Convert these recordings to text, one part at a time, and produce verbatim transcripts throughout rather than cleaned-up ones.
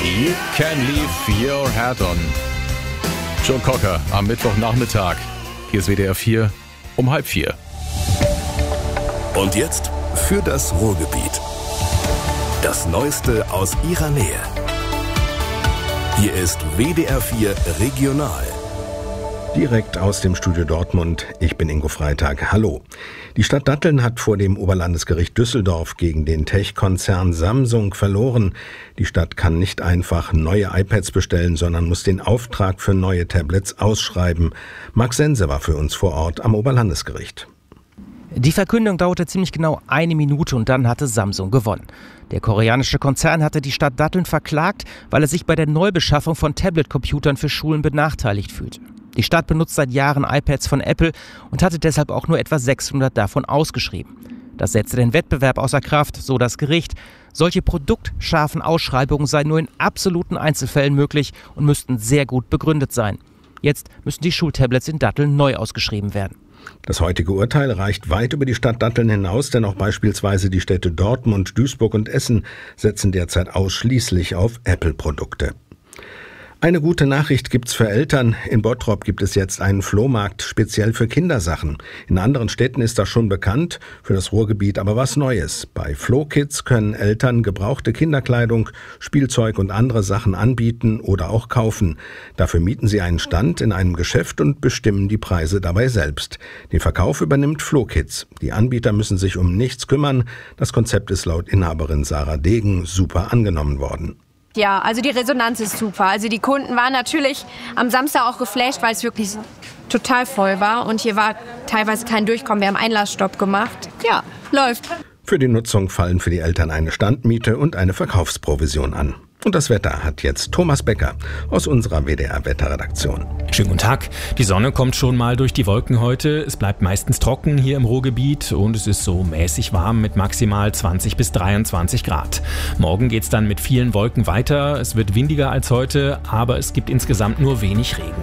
You Can Leave Your Hat On. Joe Cocker am Mittwochnachmittag. Hier ist W D R vier um halb vier. Und jetzt für das Ruhrgebiet. Das Neueste aus ihrer Nähe. Hier ist W D R vier Regional. Direkt aus dem Studio Dortmund. Ich bin Ingo Freitag. Hallo. Die Stadt Datteln hat vor dem Oberlandesgericht Düsseldorf gegen den Tech-Konzern Samsung verloren. Die Stadt kann nicht einfach neue iPads bestellen, sondern muss den Auftrag für neue Tablets ausschreiben. Max Sense war für uns vor Ort am Oberlandesgericht. Die Verkündung dauerte ziemlich genau eine Minute und dann hatte Samsung gewonnen. Der koreanische Konzern hatte die Stadt Datteln verklagt, weil er sich bei der Neubeschaffung von Tablet-Computern für Schulen benachteiligt fühlt. Die Stadt benutzt seit Jahren iPads von Apple und hatte deshalb auch nur etwa sechshundert davon ausgeschrieben. Das setzte den Wettbewerb außer Kraft, so das Gericht. Solche produktscharfen Ausschreibungen seien nur in absoluten Einzelfällen möglich und müssten sehr gut begründet sein. Jetzt müssen die Schultablets in Datteln neu ausgeschrieben werden. Das heutige Urteil reicht weit über die Stadt Datteln hinaus, denn auch beispielsweise die Städte Dortmund, Duisburg und Essen setzen derzeit ausschließlich auf Apple-Produkte. Eine gute Nachricht gibt's für Eltern. In Bottrop gibt es jetzt einen Flohmarkt speziell für Kindersachen. In anderen Städten ist das schon bekannt, für das Ruhrgebiet aber was Neues. Bei Flohkids können Eltern gebrauchte Kinderkleidung, Spielzeug und andere Sachen anbieten oder auch kaufen. Dafür mieten sie einen Stand in einem Geschäft und bestimmen die Preise dabei selbst. Den Verkauf übernimmt Flohkids. Die Anbieter müssen sich um nichts kümmern. Das Konzept ist laut Inhaberin Sarah Degen super angenommen worden. Ja, also die Resonanz ist super. Also die Kunden waren natürlich am Samstag auch geflasht, weil es wirklich total voll war. Und hier war teilweise kein Durchkommen. Wir haben Einlassstopp gemacht. Ja, läuft. Für die Nutzung fallen für die Eltern eine Standmiete und eine Verkaufsprovision an. Und das Wetter hat jetzt Thomas Becker aus unserer W D R-Wetterredaktion. Schönen guten Tag. Die Sonne kommt schon mal durch die Wolken heute. Es bleibt meistens trocken hier im Ruhrgebiet und es ist so mäßig warm mit maximal zwanzig bis dreiundzwanzig Grad. Morgen geht's dann mit vielen Wolken weiter. Es wird windiger als heute, aber es gibt insgesamt nur wenig Regen.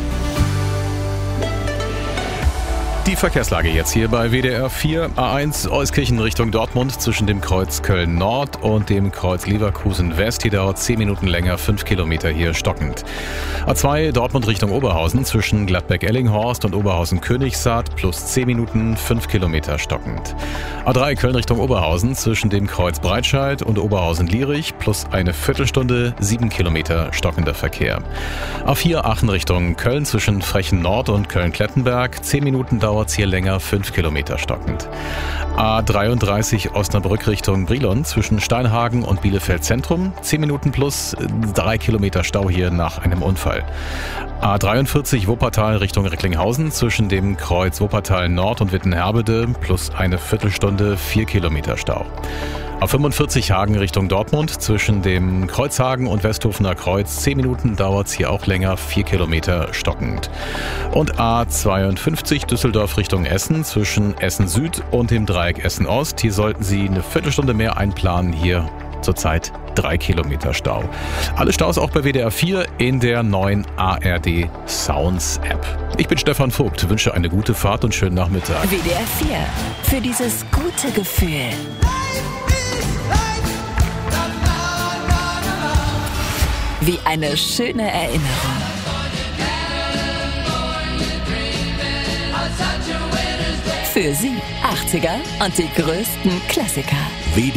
Die Verkehrslage jetzt hier bei W D R vier. A eins Euskirchen Richtung Dortmund zwischen dem Kreuz Köln-Nord und dem Kreuz Leverkusen-West. Hier dauert zehn Minuten länger, fünf Kilometer hier stockend. A zwei Dortmund Richtung Oberhausen zwischen Gladbeck-Ellinghorst und Oberhausen-Königssaat plus zehn Minuten, fünf Kilometer stockend. A drei Köln Richtung Oberhausen zwischen dem Kreuz Breitscheid und Oberhausen-Lierich plus eine Viertelstunde, sieben Kilometer stockender Verkehr. A vier Aachen Richtung Köln zwischen Frechen-Nord und Köln-Klettenberg, zehn Minuten dauert hier länger, fünf Kilometer stockend. A dreiunddreißig Osnabrück Richtung Brilon zwischen Steinhagen und Bielefeld Zentrum, zehn Minuten plus drei Kilometer Stau hier nach einem Unfall. A dreiundvierzig Wuppertal Richtung Recklinghausen zwischen dem Kreuz Wuppertal Nord und Wittenherbede plus eine Viertelstunde, vier Kilometer Stau. A fünfundvierzig Hagen Richtung Dortmund zwischen dem Kreuzhagen und Westhofener Kreuz. zehn Minuten dauert's hier auch länger, vier Kilometer stockend. Und A zweiundfünfzig Düsseldorf Richtung Essen zwischen Essen Süd und dem Dreieck Essen Ost. Hier sollten Sie eine Viertelstunde mehr einplanen. Hier zurzeit drei Kilometer Stau. Alle Staus auch bei W D R vier in der neuen A R D Sounds App. Ich bin Stefan Vogt, wünsche eine gute Fahrt und schönen Nachmittag. W D R vier für dieses gute Gefühl. Wie eine schöne Erinnerung. Für Sie achtziger und die größten Klassiker. W D R